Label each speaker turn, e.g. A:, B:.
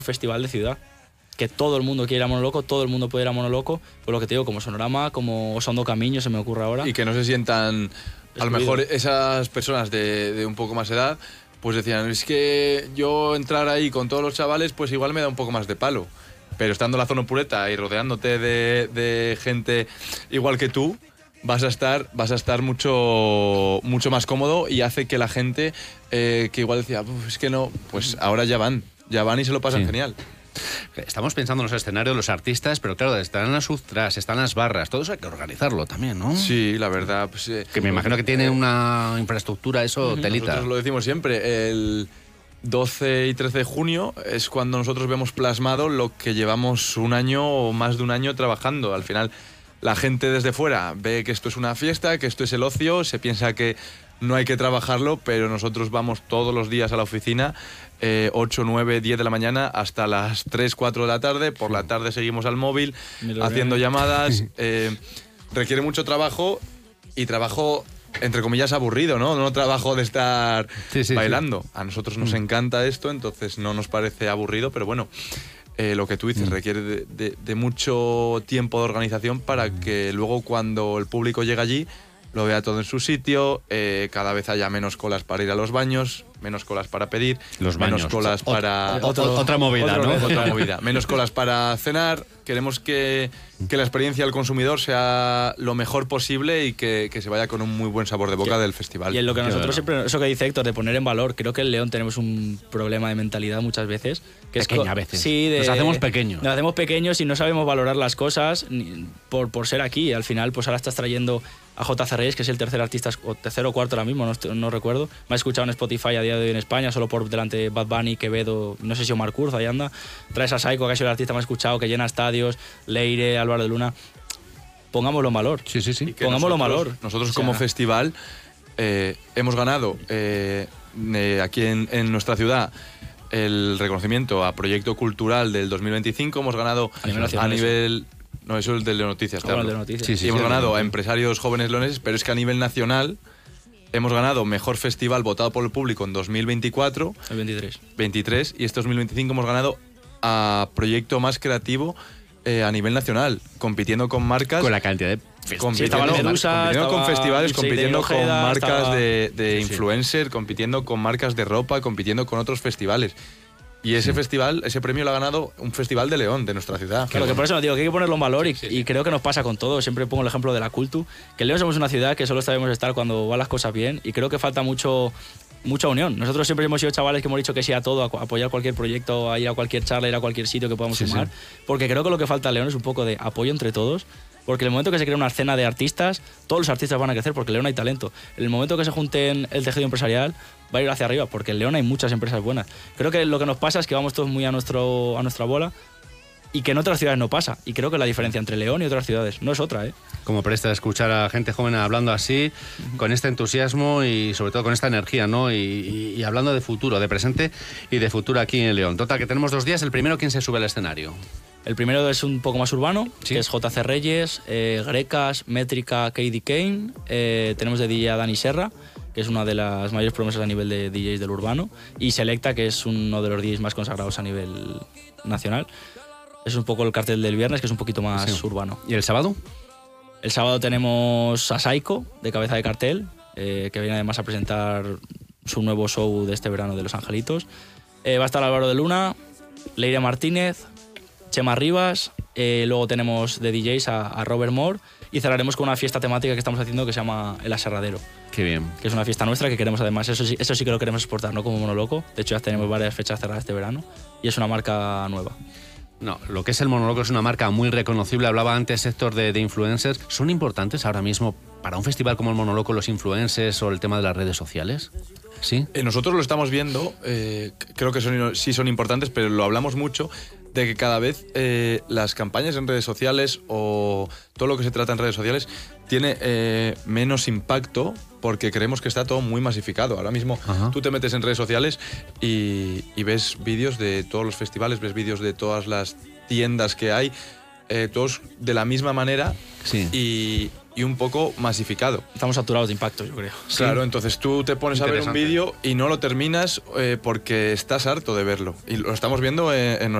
A: festival de ciudad. Que todo el mundo quiere ir a Monoloco, todo el mundo puede ir a Monoloco, por lo que te digo, como Sonorama, como Osondo Camiño, se me ocurre ahora.
B: Y que no se sientan, a lo mejor esas personas de un poco más edad, pues decían, es que yo entrar ahí con todos los chavales, pues igual me da un poco más de palo. Pero estando en la zona pureta y rodeándote de gente igual que tú, vas a estar mucho más cómodo y hace que la gente que igual decía, es que no, pues ahora ya van y se lo pasan genial.
C: Estamos pensando en los escenarios, los artistas, pero claro, están las ultras, están las barras, todo eso hay que organizarlo también, ¿no?
B: Sí, la verdad. Pues,
C: que me imagino que tiene una infraestructura, eso, telita.
B: Nosotros lo decimos siempre, el 12 y 13 de junio es cuando nosotros vemos plasmado lo que llevamos un año o más de un año trabajando. Al final, la gente desde fuera ve que esto es una fiesta, que esto es el ocio, se piensa que no hay que trabajarlo, pero nosotros vamos todos los días a la oficina, 8, 9, 10 de la mañana hasta las 3, 4 de la tarde. Por la tarde seguimos al móvil, haciendo llamadas. Requiere mucho trabajo y trabajo, entre comillas, aburrido, ¿no? No trabajo de estar bailando. A nosotros nos encanta esto, entonces no nos parece aburrido, pero bueno, lo que tú dices requiere de mucho tiempo de organización para que luego cuando el público llega allí lo vea todo en su sitio, cada vez haya menos colas para ir a los baños, menos colas para pedir, menos colas para...
C: Otra movida, ¿no?
B: Otra movida. Menos colas para cenar. Queremos que la experiencia del consumidor sea lo mejor posible y que se vaya con un muy buen sabor de boca del festival.
A: Y en lo que nosotros siempre, eso que dice Héctor, de poner en valor, creo que en León tenemos un problema de mentalidad muchas veces. Que
C: Pequeña a veces.
A: Sí,
C: nos hacemos pequeños.
A: Nos hacemos pequeños y no sabemos valorar las cosas por ser aquí. Al final, pues ahora estás trayendo a JC Reyes, que es el tercer artista, o tercero o cuarto ahora mismo, no recuerdo. Me ha escuchado en Spotify a día de hoy en España, solo por delante de Bad Bunny, Quevedo, no sé si Omar Kurz, ahí anda. Traes a Saiko, que ha sido el artista más escuchado, que llena estadios, Leire, Álvaro de Luna. Pongámoslo en valor.
C: Sí.
A: Pongámoslo en valor.
B: Nosotros como festival hemos ganado aquí en nuestra ciudad el reconocimiento a Proyecto Cultural del 2025. Hemos ganado a nivel... No, eso es el de Leonoticias.
A: El de Noticias.
B: Sí, hemos ganado a empresarios jóvenes leoneses, pero es que a nivel nacional hemos ganado Mejor Festival votado por el público en 2024.
A: El
B: 23, y este 2025 hemos ganado a Proyecto Más Creativo a nivel nacional, compitiendo con marcas...
C: Con la cantidad de...
A: Compitiendo
B: con festivales, compitiendo con marcas de influencer, compitiendo con marcas de ropa, compitiendo con otros festivales. Y ese festival, ese premio lo ha ganado un festival de León, de nuestra ciudad.
A: Claro, que por eso digo que hay que ponerlo en valor y creo que nos pasa con todo. Siempre pongo el ejemplo de la Cultu, que en León somos una ciudad que solo sabemos estar cuando van las cosas bien y creo que falta mucha unión. Nosotros siempre hemos sido chavales que hemos dicho que sí a todo, a apoyar cualquier proyecto, a ir a cualquier charla, ir a cualquier sitio que podamos sumar, porque creo que lo que falta en León es un poco de apoyo entre todos. Porque en el momento que se crea una escena de artistas, todos los artistas van a crecer porque en León hay talento. En el momento que se junten el tejido empresarial, va a ir hacia arriba, porque en León hay muchas empresas buenas. Creo que lo que nos pasa es que vamos todos muy a nuestra bola y que en otras ciudades no pasa. Y creo que la diferencia entre León y otras ciudades no es otra, ¿eh?
C: Como presta escuchar a gente joven hablando así, con este entusiasmo y sobre todo con esta energía, ¿no? Y hablando de futuro, de presente y de futuro aquí en León. Total, que tenemos 2 días. El primero, ¿quién se sube al escenario?
A: El primero es un poco más urbano, que es JC Reyes, Grecas, Métrica, Katie Kane. Tenemos de DJ a Dani Serra, que es una de las mayores promesas a nivel de DJs del urbano. Y Selecta, que es uno de los DJs más consagrados a nivel nacional. Es un poco el cartel del viernes, que es un poquito más urbano.
C: ¿Y el sábado?
A: El sábado tenemos a Saiko, de cabeza de cartel, que viene además a presentar su nuevo show de este verano de Los Angelitos. Va a estar Álvaro de Luna, Leire Martínez, Chema Rivas, luego tenemos de DJs a Robert Moore y cerraremos con una fiesta temática que estamos haciendo que se llama El Aserradero.
C: Qué bien.
A: Que es una fiesta nuestra que queremos además, eso sí que lo queremos exportar, no como Monoloco. De hecho ya tenemos varias fechas cerradas este verano y es una marca nueva.
C: No, lo que es el Monoloco es una marca muy reconocible. Hablaba antes Héctor de influencers. ¿Son importantes ahora mismo para un festival como el Monoloco los influencers o el tema de las redes sociales? ¿Sí?
B: Nosotros lo estamos viendo, creo que sí son importantes, pero lo hablamos mucho, de que cada vez las campañas en redes sociales o todo lo que se trata en redes sociales tiene menos impacto porque creemos que está todo muy masificado. Ahora mismo tú te metes en redes sociales y ves vídeos de todos los festivales, ves vídeos de todas las tiendas que hay, todos de la misma manera y un poco masificado.
A: Estamos saturados de impactos, yo creo.
B: Claro, entonces tú te pones a ver un
C: Interesante.
B: vídeo y no lo terminas porque estás harto de verlo. Y lo estamos viendo en